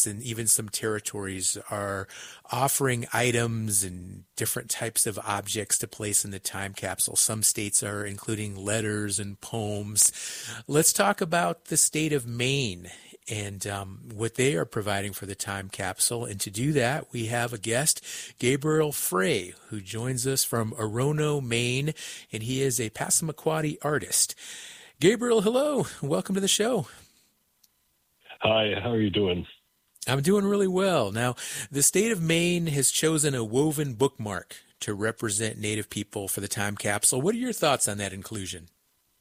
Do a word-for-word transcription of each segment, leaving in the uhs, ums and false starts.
and even some territories are offering items and different types of objects to place in the time capsule. Some states are including letters and poems. Let's talk about the state of Maine and um, what they are providing for the time capsule. And to do that, we have a guest, Gabriel Frey, who joins us from Orono, Maine, and he is a Passamaquoddy artist. Gabriel, hello. Welcome to the show. Hi, how are you doing? I'm doing really well. Now, the state of Maine has chosen a woven bookmark to represent Native people for the time capsule. What are your thoughts on that inclusion?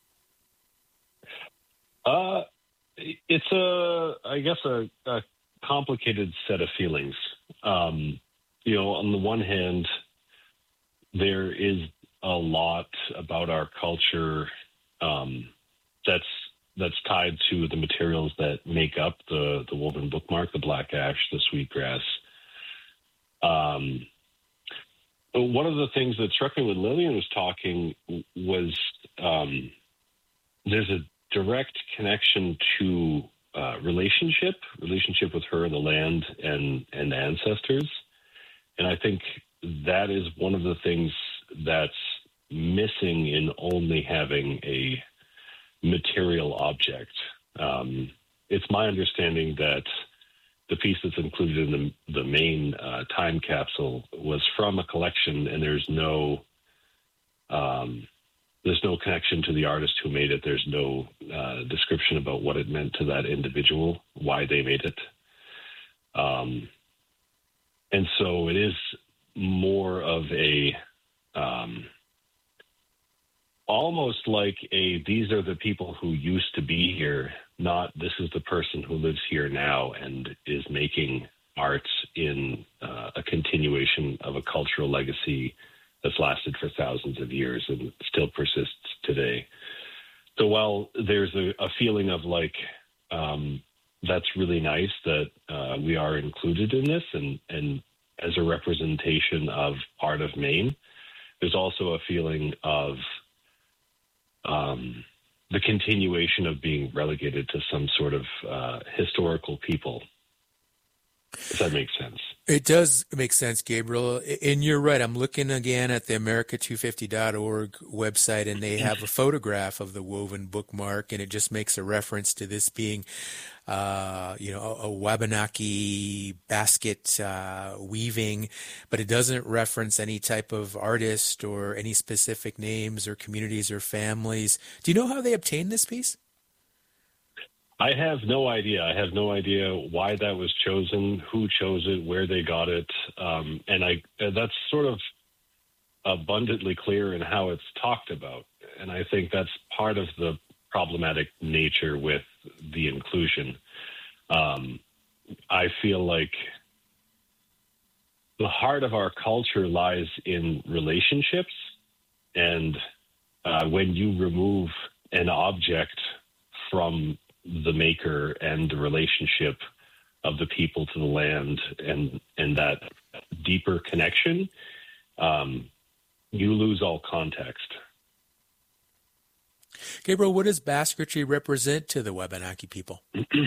Uh, it's a, I guess, a, a complicated set of feelings. Um, you know, on the one hand, there is a lot about our culture um, that's that's tied to the materials that make up the, the woven bookmark, the black ash, the sweetgrass. Um, but one of the things that struck me when Lillian was talking was um, there's a direct connection to uh, relationship, relationship with her and the land and, and ancestors. And I think that is one of the things that's missing in only having a material object. Um, it's my understanding that the piece that's included in the, the main uh, time capsule was from a collection, and there's no um, there's no connection to the artist who made it. There's no uh, description about what it meant to that individual, why they made it. Um, and so it is more of a um, almost like a, these are the people who used to be here, not this is the person who lives here now and is making art in uh, a continuation of a cultural legacy that's lasted for thousands of years and still persists today. So while there's a, a feeling of like, um, that's really nice that uh, we are included in this and, and as a representation of part of Maine, there's also a feeling of um, the continuation of being relegated to some sort of uh, historical people. Does that make sense? It does make sense, Gabriel. And you're right. I'm looking again at the America two fifty dot org website, and they have a photograph of the woven bookmark, and it just makes a reference to this being, uh, you know, a, a Wabanaki basket uh, weaving, but it doesn't reference any type of artist or any specific names or communities or families. Do you know how they obtained this piece? I have no idea. I have no idea why that was chosen, who chose it, where they got it. Um, and I that's sort of abundantly clear in how it's talked about. And I think that's part of the problematic nature with the inclusion. Um, I feel like the heart of our culture lies in relationships. And uh, when you remove an object from the maker and the relationship of the people to the land and and that deeper connection, um, you lose all context. Gabriel, what does basketry represent to the Wabanaki people?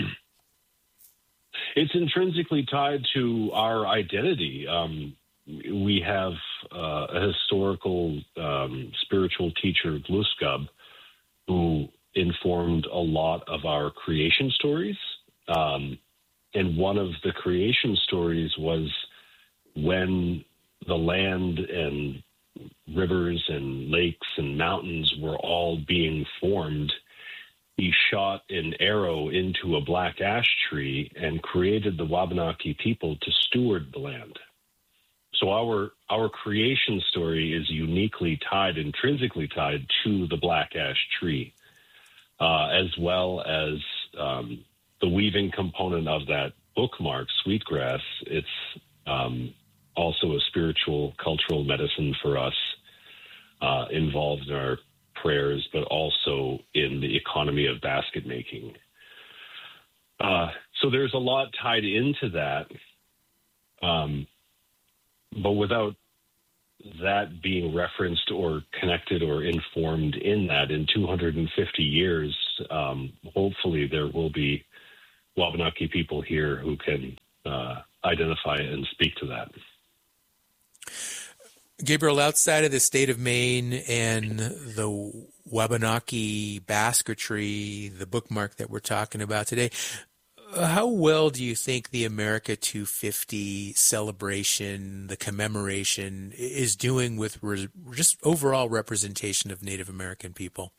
It's intrinsically tied to our identity. Um, we have uh, a historical um, spiritual teacher, Gluskab, who informed a lot of our creation stories. Um, and one of the creation stories was when the land and rivers and lakes and mountains were all being formed, he shot an arrow into a black ash tree and created the Wabanaki people to steward the land. So our our creation story is uniquely tied, intrinsically tied to the black ash tree. Uh, as well as um, the weaving component of that bookmark, Sweetgrass. It's um, also a spiritual, cultural medicine for us, uh, involved in our prayers, but also in the economy of basket making. Uh, so there's a lot tied into that. Um, but without that being referenced or connected or informed in that, in two hundred fifty years, um, hopefully there will be Wabanaki people here who can uh, identify and speak to that. Gabriel, outside of the state of Maine and the Wabanaki basketry, the bookmark that we're talking about today, how well do you think the America two fifty celebration, the commemoration, is doing with re- just overall representation of Native American people?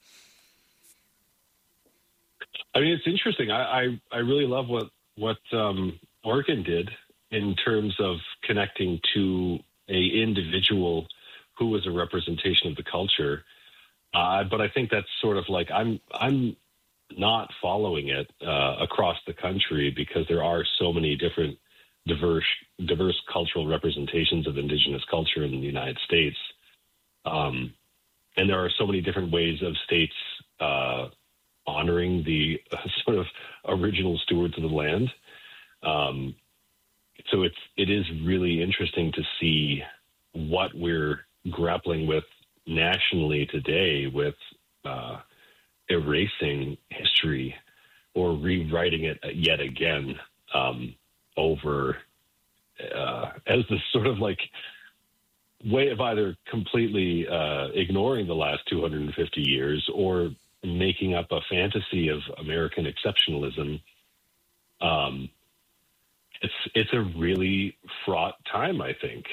I mean, it's interesting. I, I, I really love what, what um, Oregon did in terms of connecting to a individual who was a representation of the culture. Uh, but I think that's sort of like, I'm, I'm not following it uh, across the country because there are so many different diverse, diverse cultural representations of Indigenous culture in the United States. Um, and there are so many different ways of states uh, honoring the uh, sort of original stewards of the land. Um, so it's, it is really interesting to see what we're grappling with nationally today with uh, erasing history or rewriting it yet again um, over uh, as this sort of like way of either completely uh, ignoring the last two hundred fifty years or making up a fantasy of American exceptionalism. Um, it's it's a really fraught time, I think.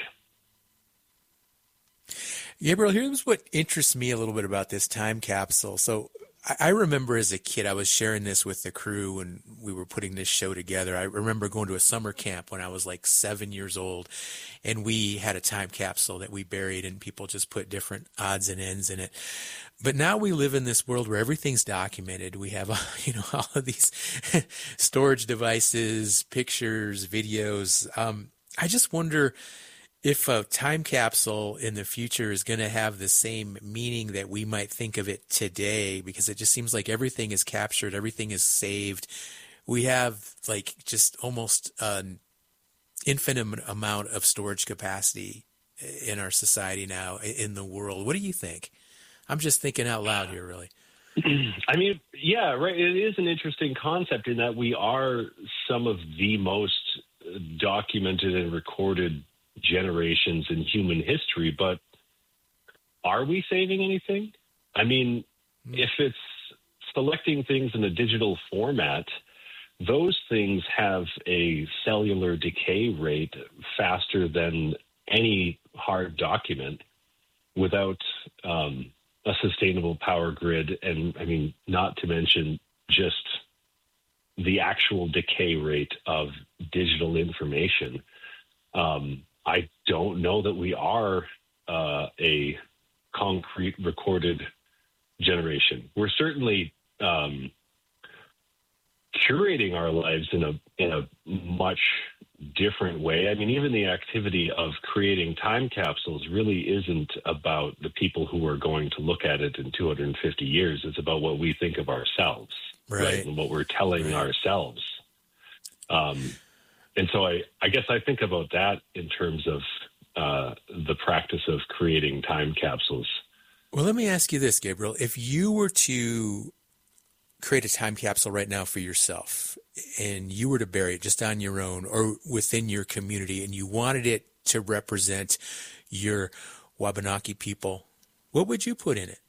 Gabriel, here's what interests me a little bit about this time capsule. So I remember as a kid, I was sharing this with the crew when we were putting this show together. I remember going to a summer camp when I was like seven years old, and we had a time capsule that we buried, and people just put different odds and ends in it. But now we live in this world where everything's documented. We have, you know, all of these storage devices, pictures, videos. Um, I just wonder if a time capsule in the future is going to have the same meaning that we might think of it today, because it just seems like everything is captured, everything is saved. We have like just almost an infinite amount of storage capacity in our society now, in the world. What do you think? I'm just thinking out loud here, really. I mean, yeah, right. It is an interesting concept in that we are some of the most documented and recorded generations in human history, but are we saving anything? I mean, mm. if it's selecting things in a digital format, those things have a cellular decay rate faster than any hard document without um, a sustainable power grid. And I mean, not to mention just the actual decay rate of digital information. Um, I don't know that we are uh, a concrete recorded generation. We're certainly um, curating our lives in a in a much different way. I mean, even the activity of creating time capsules really isn't about the people who are going to look at it in two hundred fifty years. It's about what we think of ourselves, right? right? And what we're telling right. ourselves. Um, And so I, I guess I think about that in terms of uh, the practice of creating time capsules. Well, let me ask you this, Gabriel. If you were to create a time capsule right now for yourself and you were to bury it just on your own or within your community and you wanted it to represent your Wabanaki people, what would you put in it?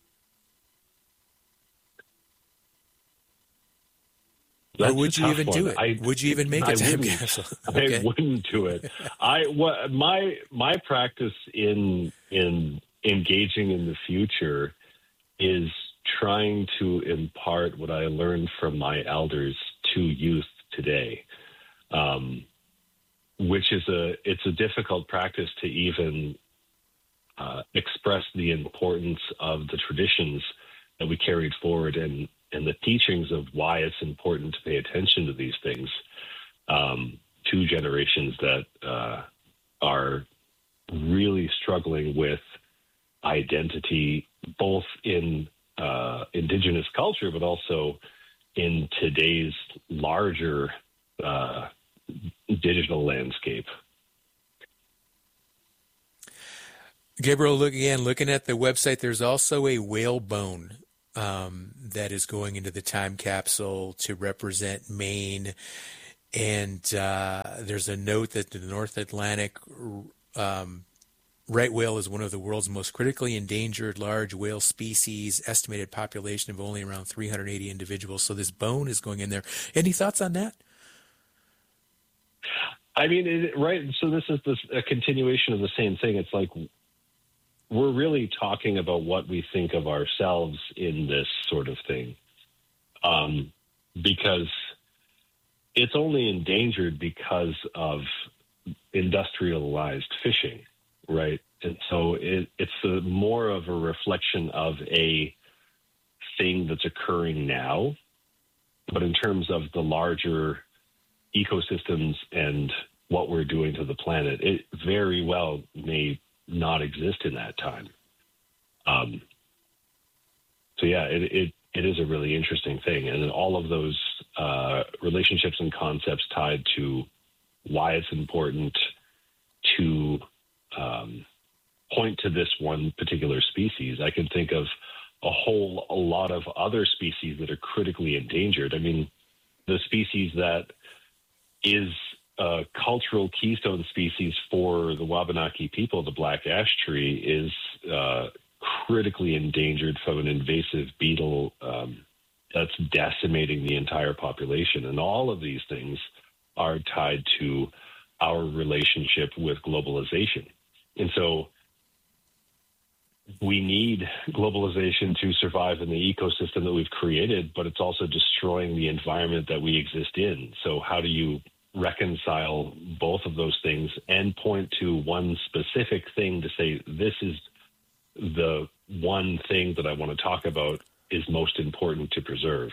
That's or would you even one. do it? I, would you even make I a time wouldn't. capsule? Okay. I wouldn't do it. I what my my practice in in engaging in the future is trying to impart what I learned from my elders to youth today, um, which is a it's a difficult practice to even uh, express the importance of the traditions that we carried forward and. and the teachings of why it's important to pay attention to these things um, to generations that uh, are really struggling with identity, both in uh, Indigenous culture, but also in today's larger uh, digital landscape. Gabriel, look again, looking at the website, there's also a whale bone Um, that is going into the time capsule to represent Maine. And uh, there's a note that the North Atlantic um, right whale is one of the world's most critically endangered large whale species, estimated population of only around three hundred eighty individuals. So this bone is going in there. Any thoughts on that? I mean, it, right. So this is this, a continuation of the same thing. It's like we're really talking about what we think of ourselves in this sort of thing, um, because it's only endangered because of industrialized fishing, right? And so it, it's a, more of a reflection of a thing that's occurring now. But in terms of the larger ecosystems and what we're doing to the planet, it very well may not exist in that time. Um, so yeah, it, it it is a really interesting thing, and all of those uh, relationships and concepts tied to why it's important to um, point to this one particular species. I can think of a whole a lot of other species that are critically endangered. I mean, the species that is a cultural keystone species for the Wabanaki people, the black ash tree, is uh, critically endangered from an invasive beetle um, that's decimating the entire population. And all of these things are tied to our relationship with globalization. And so we need globalization to survive in the ecosystem that we've created, but it's also destroying the environment that we exist in. So how do you reconcile both of those things and point to one specific thing to say, this is the one thing that I want to talk about is most important to preserve?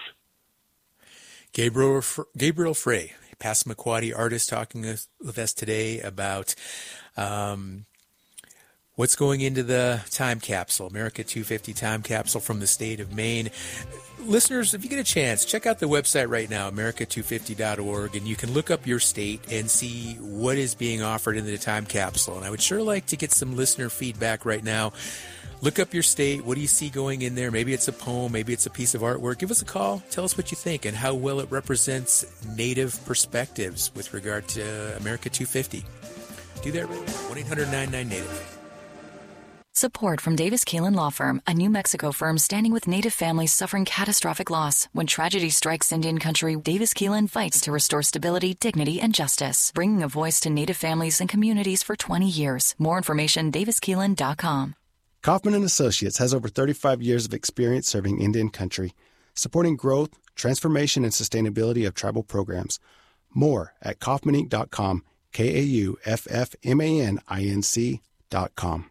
Gabriel Gabriel Frey, Passamaquoddy artist, talking with us today about um, what's going into the time capsule, America two fifty time capsule from the state of Maine. Listeners, if you get a chance, check out the website right now, America two fifty dot org, and you can look up your state and see what is being offered in the time capsule. And I would sure like to get some listener feedback right now. Look up your state. What do you see going in there? Maybe it's a poem. Maybe it's a piece of artwork. Give us a call. Tell us what you think and how well it represents Native perspectives with regard to America two fifty. Do that right now. one eight hundred nine nine native. Support from Davis Keelan Law Firm, a New Mexico firm standing with Native families suffering catastrophic loss. When tragedy strikes Indian country, Davis Keelan fights to restore stability, dignity, and justice, bringing a voice to Native families and communities for twenty years. More information, davis keelan dot com. Kaufman and Associates has over thirty-five years of experience serving Indian country, supporting growth, transformation, and sustainability of tribal programs. More at kaufman inc dot com, K A U F F M A N I N C dot com.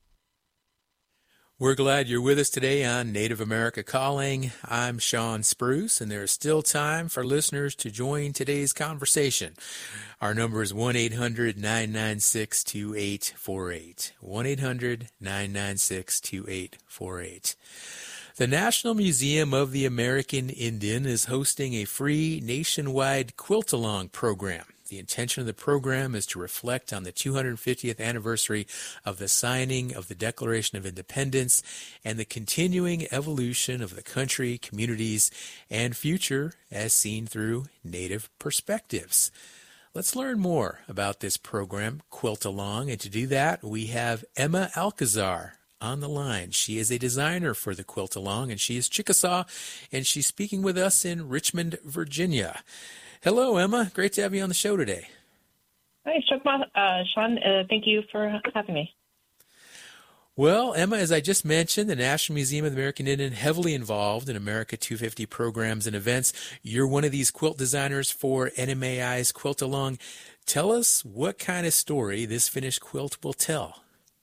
We're glad you're with us today on Native America Calling. I'm Sean Spruce, and there is still time for listeners to join today's conversation. Our number is one eight hundred nine nine six two eight four eight. one eight hundred nine nine six two eight four eight. The National Museum of the American Indian is hosting a free nationwide quilt-along program. The intention of the program is to reflect on the two hundred fiftieth anniversary of the signing of the Declaration of Independence and the continuing evolution of the country, communities, and future as seen through Native perspectives. Let's learn more about this program, Quilt Along, and to do that, we have Emma Alcazar on the line. She is a designer for the Quilt Along, and she is Chickasaw, and she's speaking with us in Richmond, Virginia. Hello, Emma. Great to have you on the show today. Hi, uh, Sean. Uh, thank you for having me. Well, Emma, as I just mentioned, the National Museum of the American Indian heavily involved in America two fifty programs and events. You're one of these quilt designers for N M A I's Quilt Along. Tell us what kind of story this finished quilt will tell.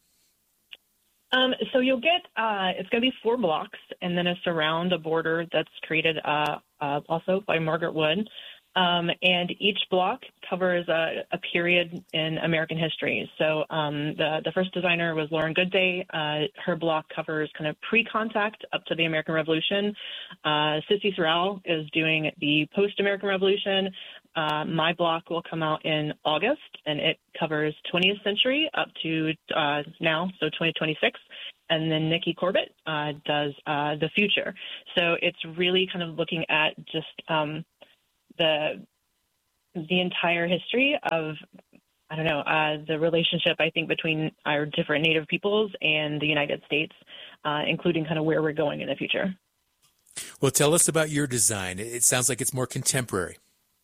Um, so you'll get, uh, it's going to be four blocks and then a surround, a border that's created uh, uh, also by Margaret Wood. Um, and each block covers a, a period in American history. So um, the, the first designer was Lauren Goodday. Uh, her block covers kind of pre-contact up to the American Revolution. Uh, Sissy Sorrell is doing the post-American Revolution. Uh, my block will come out in August, and it covers twentieth century up to uh, now, so twenty twenty-six. And then Nikki Corbett uh, does uh, the future. So it's really kind of looking at just um, the the entire history of, I don't know, uh, the relationship, I think, between our different Native peoples and the United States, uh, including kind of where we're going in the future. Well, tell us about your design. It sounds like it's more contemporary.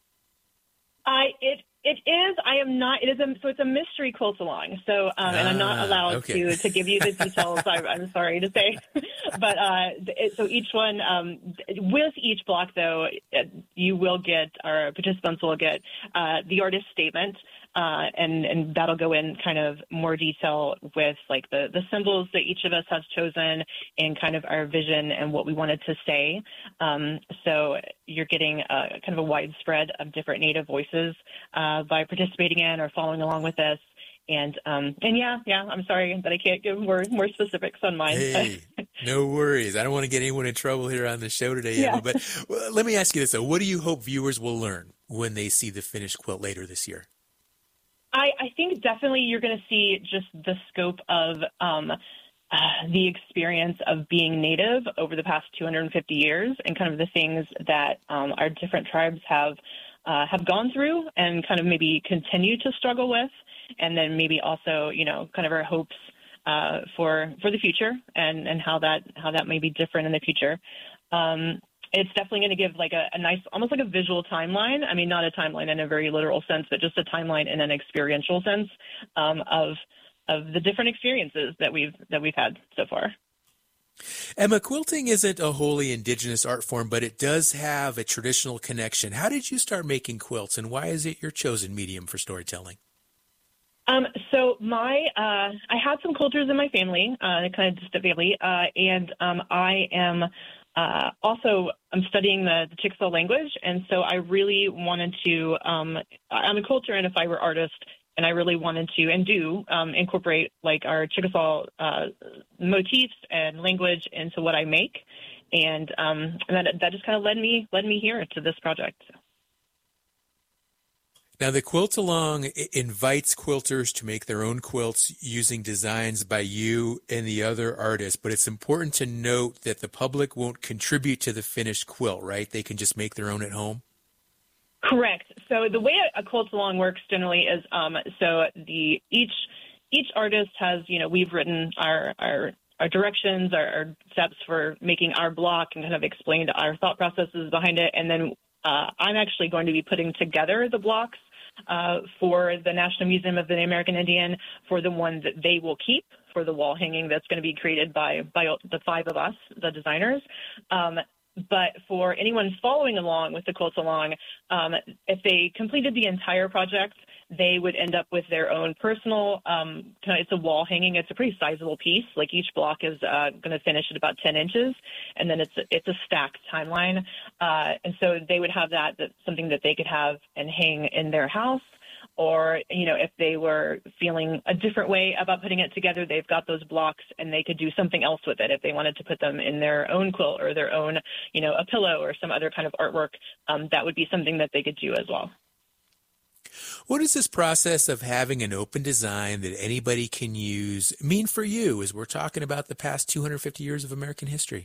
I it it is. I am not. It is a so it's a mystery quilt along. So um, and I'm not allowed ah, okay. to to give you the details. I, I'm sorry to say, but uh, it, so each one um, with each block though, you will get, our participants will get uh, the artist statement. Uh, and, and that'll go in kind of more detail with like the, the symbols that each of us has chosen and kind of our vision and what we wanted to say. Um, so you're getting a, kind of a widespread of different Native voices uh, by participating in or following along with this. And um, and yeah, yeah, I'm sorry that I can't give more more specifics on mine. Hey, no worries. I don't want to get anyone in trouble here on the show today, yeah. Emma. But well, let me ask you this, though. What do you hope viewers will learn when they see the finished quilt later this year? I, I think definitely you're going to see just the scope of um, uh, the experience of being Native over the past two hundred fifty years and kind of the things that um, our different tribes have uh, have gone through and kind of maybe continue to struggle with. And then maybe also, you know, kind of our hopes uh, for for the future and, and how that how that may be different in the future. Um, It's definitely going to give like a, a nice, almost like a visual timeline. I mean, not a timeline in a very literal sense, but just a timeline in an experiential sense um, of of the different experiences that we've that we've had so far. Emma, quilting isn't a wholly indigenous art form, but it does have a traditional connection. How did you start making quilts, and why is it your chosen medium for storytelling? Um, so my, uh, I had some quilters in my family, uh, kind of distant family, uh, and um, I am. Uh, also, I'm studying the, the Chickasaw language, and so I really wanted to, um, I'm a quilter and a fiber artist, and I really wanted to, and do, um, incorporate, like, our Chickasaw uh, motifs and language into what I make, and, um, and that, that just kind of led me, led me here to this project. Now, the Quilt Along invites quilters to make their own quilts using designs by you and the other artists, but it's important to note that the public won't contribute to the finished quilt, right? They can just make their own at home? Correct. So the way a Quilt Along works generally is, um, so the each each artist has, you know, we've written our our our directions, our, our steps for making our block and kind of explained our thought processes behind it, and then uh, I'm actually going to be putting together the blocks Uh, for the National Museum of the American Indian, for the one that they will keep for the wall hanging that's going to be created by, by the five of us, the designers. Um, but for anyone following along with the Quilt Along, um, if they completed the entire project, they would end up with their own personal, um, it's a wall hanging. It's a pretty sizable piece. Like each block is uh, going to finish at about ten inches, and then it's it's a stacked timeline. Uh, and so they would have that, that's something that they could have and hang in their house. Or, you know, if they were feeling a different way about putting it together, they've got those blocks and they could do something else with it. If they wanted to put them in their own quilt or their own, you know, a pillow or some other kind of artwork, um, that would be something that they could do as well. What does this process of having an open design that anybody can use mean for you as we're talking about the past two hundred fifty years of American history?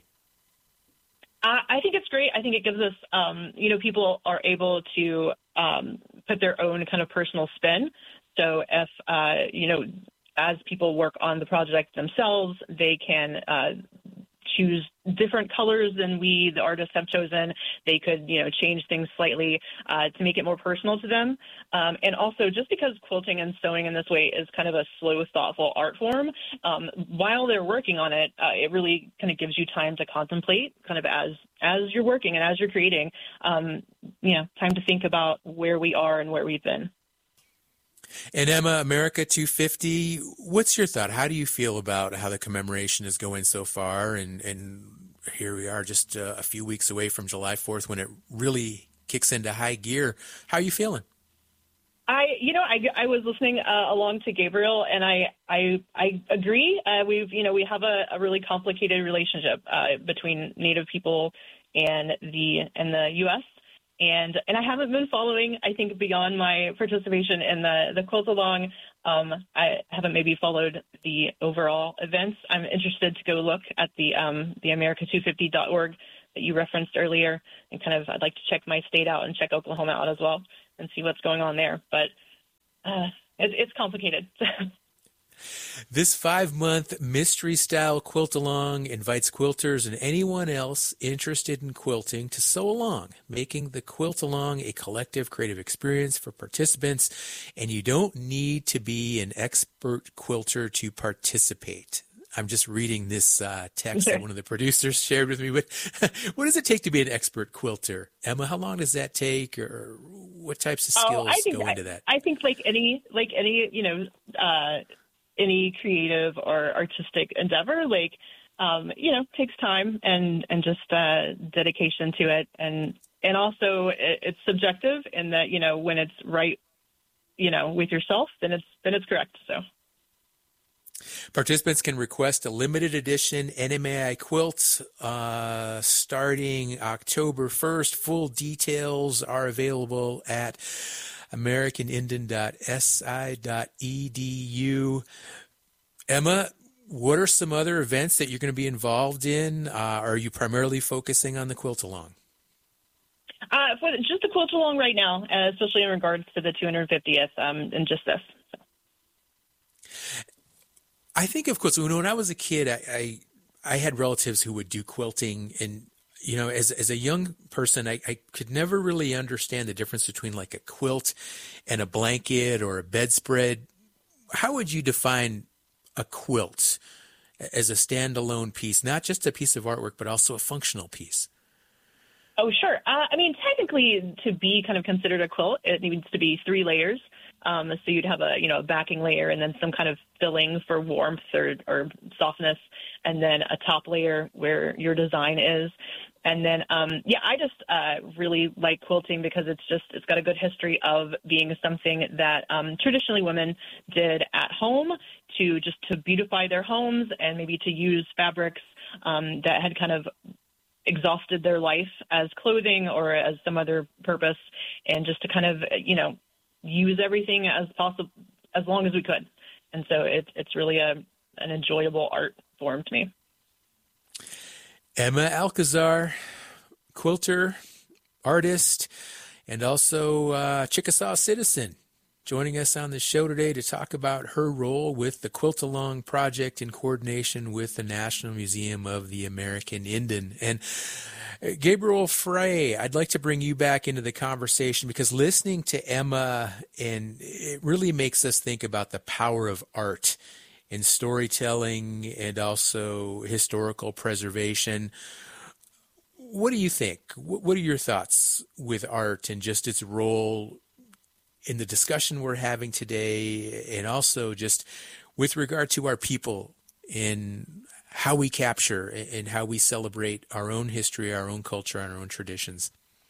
Uh, I think it's great. I think it gives us, um, you know, people are able to um, put their own kind of personal spin. So if, uh, you know, as people work on the project themselves, they can uh, choose different colors than we, the artists, have chosen. They could, you know, change things slightly uh, to make it more personal to them. Um, and also, just because quilting and sewing in this way is kind of a slow, thoughtful art form, um, while they're working on it, uh, it really kind of gives you time to contemplate, kind of as as you're working and as you're creating, um, you know, time to think about where we are and where we've been. And Emma, America two fifty, what's your thought? How do you feel about how the commemoration is going so far? And, and here we are just uh, a few weeks away from July fourth when it really kicks into high gear. How are you feeling? I, you know, I, I was listening uh, along to Gabriel, and I, I, I agree. Uh, we've, you know, we have a, a really complicated relationship uh, between Native people and the and the U S And and I haven't been following, I think, beyond my participation in the, the Quilt Along. Um, I haven't maybe followed the overall events. I'm interested to go look at the um, the America two fifty dot org that you referenced earlier, and kind of I'd like to check my state out and check Oklahoma out as well. and see what's going on there. But uh, it, it's complicated. This five-month mystery-style quilt-along invites quilters and anyone else interested in quilting to sew along, making the quilt-along a collective creative experience for participants, and you don't need to be an expert quilter to participate. I'm just reading this uh, text that one of the producers shared with me. But what does it take to be an expert quilter? Emma, how long does that take, or what types of skills oh, I think, go into that? I, I think like any, like any, you know, uh, any creative or artistic endeavor, like, um, you know, takes time and, and just uh, dedication to it. And, and also it, it's subjective in that, you know, when it's right, you know, with yourself, then it's, then it's correct. So. Participants can request a limited edition N M A I quilt uh, starting October first. Full details are available at american indian dot s i dot e d u. Emma, what are some other events that you're going to be involved in? Uh, are you primarily focusing on the quilt-along? Uh, for just the quilt-along right now, uh, especially in regards to the two hundred fiftieth, um, and just this. So. I think of quilts. When I was a kid, I, I I had relatives who would do quilting, and you know, as as a young person, I, I could never really understand the difference between like a quilt and a blanket or a bedspread. How would you define a quilt as a standalone piece, not just a piece of artwork, but also a functional piece? Oh, sure. Uh, I mean, technically, to be kind of considered a quilt, it needs to be three layers. Um, so you'd have a, you know, a backing layer and then some kind of filling for warmth or, or softness, and then a top layer where your design is. And then, um, yeah, I just uh, really like quilting because it's just, it's got a good history of being something that um, traditionally women did at home to just to beautify their homes and maybe to use fabrics um, that had kind of exhausted their life as clothing or as some other purpose, and just to kind of, you know, use everything as possible, as long as we could. And so it's it's really a an enjoyable art form to me. Emma Alcazar, quilter, artist, and also uh, Chickasaw citizen, joining us on the show today to talk about her role with the Quilt-Along Project in coordination with the National Museum of the American Indian. And Gabriel Frey, I'd like to bring you back into the conversation because listening to Emma, and it really makes us think about the power of art in storytelling and also historical preservation. What do you think? What are your thoughts with art and just its role in the discussion we're having today, and also just with regard to our people in how we capture and how we celebrate our own history, our own culture, and our own traditions?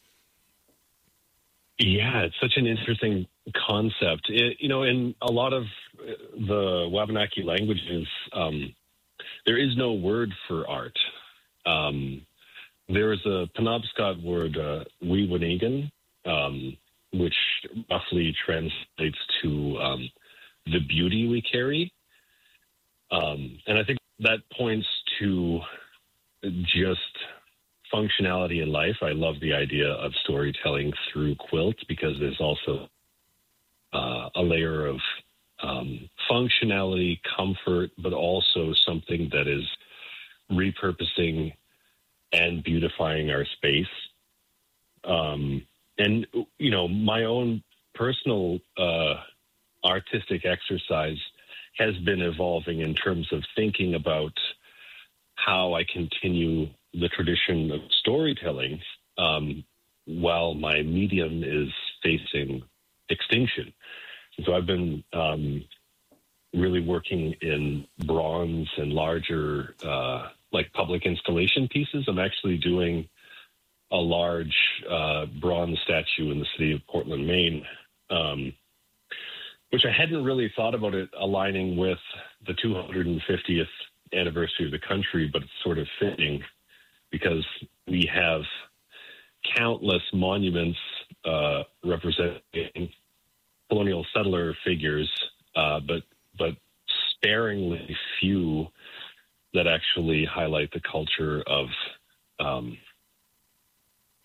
Yeah, it's such an interesting concept. It, you know, in a lot of the Wabanaki languages, um, there is no word for art. Um, there is a Penobscot word, uh, Wiwanigan, um, which roughly translates to um, the beauty we carry. Um, and I think that points to just functionality in life. I love the idea of storytelling through quilts because there's also uh, a layer of um, functionality, comfort, but also something that is repurposing and beautifying our space. Um, and, you know, my own personal uh, artistic exercise has been evolving in terms of thinking about how I continue the tradition of storytelling um, while my medium is facing extinction. And so I've been um, really working in bronze and larger, uh, like public installation pieces. I'm actually doing a large uh, bronze statue in the city of Portland, Maine, um, which I hadn't really thought about it aligning with the two hundred fiftieth anniversary of the country, but it's sort of fitting because we have countless monuments uh, representing colonial settler figures, uh, but but sparingly few that actually highlight the culture of um,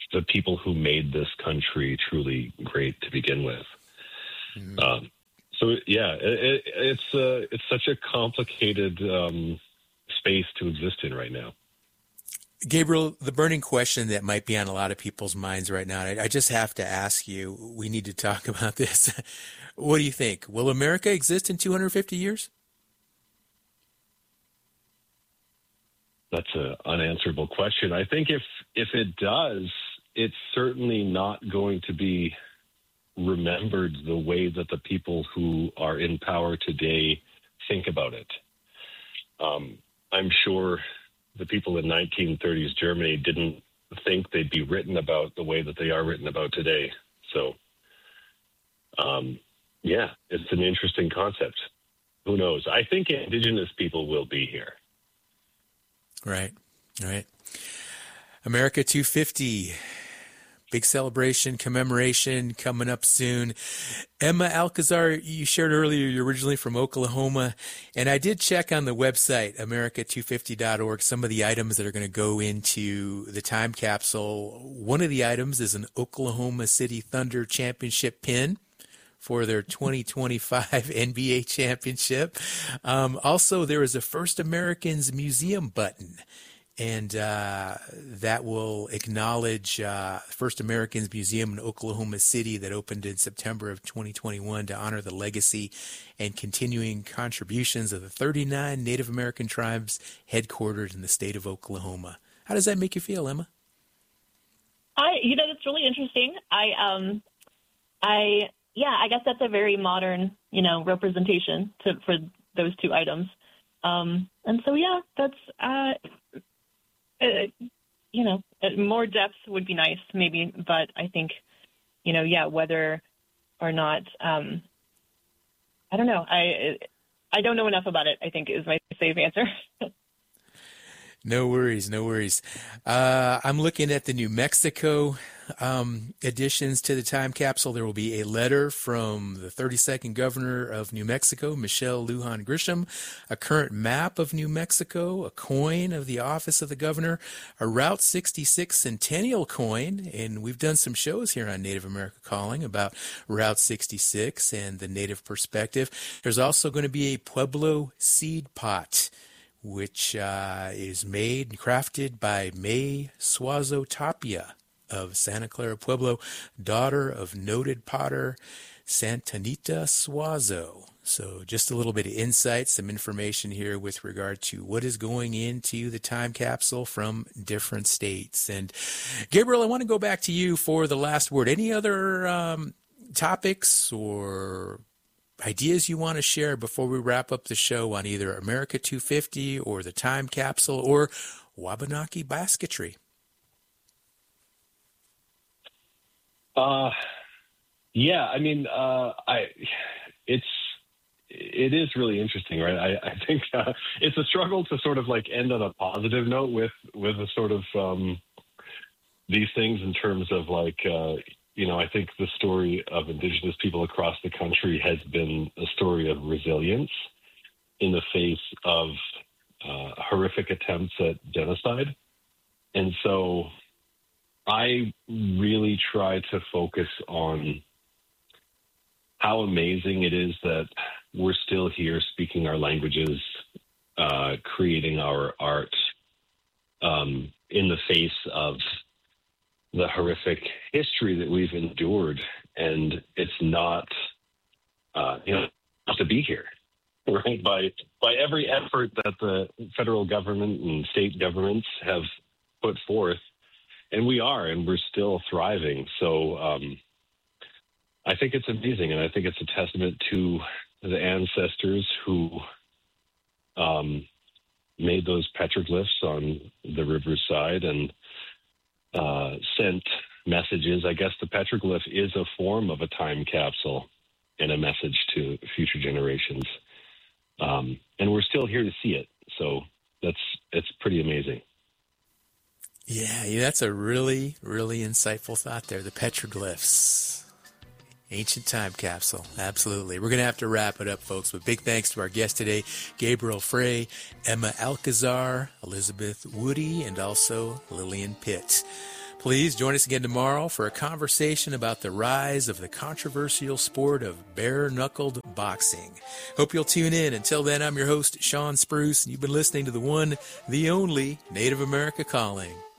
the people who made this country truly great to begin with. Mm-hmm. Um, so yeah, it, it, it's uh, it's such a complicated um, space to exist in right now. Gabriel, the burning question that might be on a lot of people's minds right now, I, I just have to ask you, we need to talk about this. What do you think? Will America exist in two hundred fifty years? That's an unanswerable question. I think if if it does, it's certainly not going to be remembered the way that the people who are in power today think about it. Um, I'm sure the people in nineteen thirties Germany didn't think they'd be written about the way that they are written about today. So, um, yeah, it's an interesting concept. Who knows? I think Indigenous people will be here. Right, right. America two fifty, big celebration, commemoration coming up soon. Emma Alcazar, you shared earlier you're originally from Oklahoma, and I did check on the website, America two fifty dot org, some of the items that are going to go into the time capsule. One of the items is an Oklahoma City Thunder championship pin for their twenty twenty-five N B A championship. Um, also, there is a First Americans Museum button, and uh, that will acknowledge uh, First Americans Museum in Oklahoma City that opened in September of twenty twenty-one to honor the legacy and continuing contributions of the thirty-nine Native American tribes headquartered in the state of Oklahoma. How does that make you feel, Emma? I, you know, that's really interesting. I, um, I, yeah, I guess that's a very modern, you know, representation to, for those two items. Um, and so, yeah, that's, uh, uh, you know, more depth would be nice, maybe. But I think, you know, yeah, whether or not, um, I don't know. I, I don't know enough about it, I think, is my safe answer. No worries, no worries. Uh, I'm looking at the New Mexico um, additions to the time capsule. There will be a letter from the thirty-second governor of New Mexico, Michelle Lujan Grisham, a current map of New Mexico, a coin of the office of the governor, a Route sixty-six centennial coin, and we've done some shows here on Native America Calling about Route sixty-six and the Native perspective. There's also going to be a Pueblo seed pot, which uh, is made and crafted by May Suazo Tapia of Santa Clara Pueblo, daughter of noted potter Santanita Suazo. So just a little bit of insight, some information here with regard to what is going into the time capsule from different states. And Gabriel, I want to go back to you for the last word. Any other um, topics or ideas you want to share before we wrap up the show on either America two fifty or the time capsule or Wabanaki basketry? Uh, yeah, I mean, uh, I, it's, it is really interesting, right? I, I think uh, it's a struggle to sort of like end on a positive note with, with a sort of um, these things in terms of like, uh, you know, I think the story of Indigenous people across the country has been a story of resilience in the face of uh, horrific attempts at genocide. And so I really try to focus on how amazing it is that we're still here speaking our languages, uh, creating our art um, in the face of the horrific history that we've endured. And it's not, uh, you know, not to be here, right? By, by every effort that the federal government and state governments have put forth, and we are, and we're still thriving. So um, I think it's amazing, and I think it's a testament to the ancestors who um, made those petroglyphs on the riverside and uh, sent messages. I guess the petroglyph is a form of a time capsule and a message to future generations. Um, and we're still here to see it. So that's, it's pretty amazing. Yeah, yeah, that's a really, really insightful thought there. The petroglyphs, ancient time capsule. Absolutely. We're going to have to wrap it up, folks. But big thanks to our guest today, Gabriel Frey, Emma Alcazar, Elizabeth Woody, and also Lillian Pitt. Please join us again tomorrow for a conversation about the rise of the controversial sport of bare-knuckled boxing. Hope you'll tune in. Until then, I'm your host, Sean Spruce, and you've been listening to the one, the only Native America Calling.